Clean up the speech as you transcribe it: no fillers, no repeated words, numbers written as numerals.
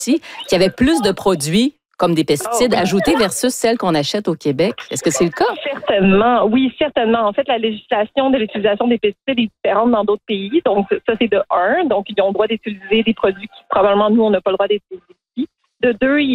qu'il y avait plus de produits comme des pesticides ajoutés versus celles qu'on achète au Québec. Est-ce que c'est le cas? Certainement, oui, certainement. En fait, la législation de l'utilisation des pesticides est différente dans d'autres pays. Donc, ça, c'est de un. Donc, ils ont le droit d'utiliser des produits qui, probablement, nous, on n'a pas le droit d'utiliser ici. De deux,